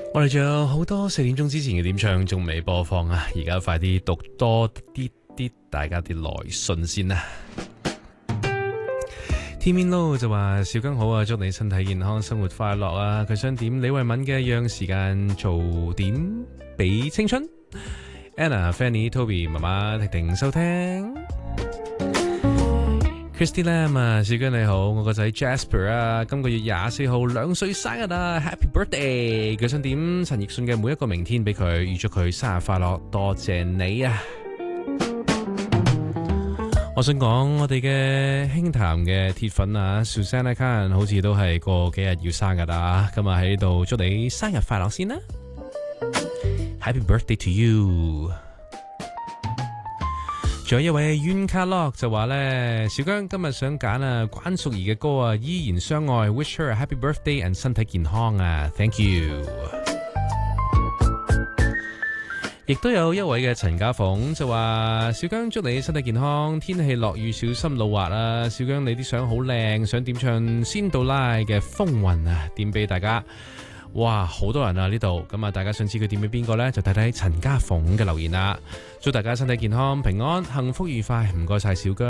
我哋仲有好多4點鐘之前嘅點唱仲未播放啊！而家快啲讀多啲大家啲來信先啦。天面撈就話小更好啊，祝你身體健康，生活快樂啊！佢想點李慧敏嘅讓時間做點俾青春。Anna、Fanny、Toby 媽媽婷婷收聽。Christy Lam 啊，小姜你好，我個仔 Jasper 啊，今個月24號2歲生日啊 ，Happy Birthday！佢想點陳奕迅嘅每一個明天俾佢，預祝佢生日快樂，多謝你啊！我想講我哋嘅輕談嘅鐵粉啊 ，Susanna Khan 好似都係過幾日要生日啊，今日喺度祝你生日快樂先啦 ，Happy Birthday to you！仲有一位冤卡洛就話呢，小姜今日想揀啊關淑怡嘅歌啊，依然相愛 ，Wish her a happy birthday and 身體健康啊 ，Thank you。亦都有一位嘅陳家鳳就話，小姜祝你身體健康，天氣落雨小心路滑啊，小姜你啲相好靚，想點唱仙杜拉嘅風雲啊，點俾大家。哇，好多人啊呢度，咁啊大家想知佢點俾邊個呢？就睇睇陳家鳳嘅留言啦。祝大家身體健康、平安、幸福愉快，唔該晒小姜。